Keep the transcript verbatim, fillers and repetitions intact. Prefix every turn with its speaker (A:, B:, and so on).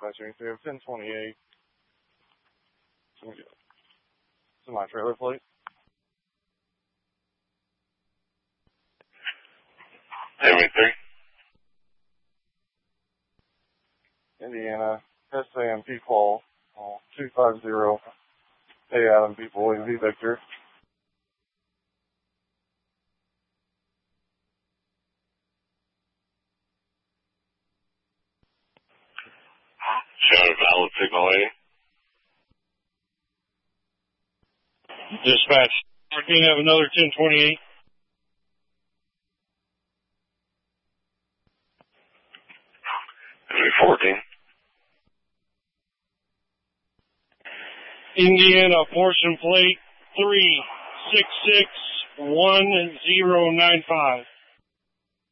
A: dispatching. So you have ten twenty-eight. Semi-trailer plate.
B: seventy-three.
A: Indiana, S A M P Paul, uh, two five zero. A Adam, B Boy, V Victor.
B: Showing a valid signal A.
C: Dispatch. fourteen, have another ten twenty-eight.
B: fourteen.
C: Indiana, portion plate three six six one zero nine five.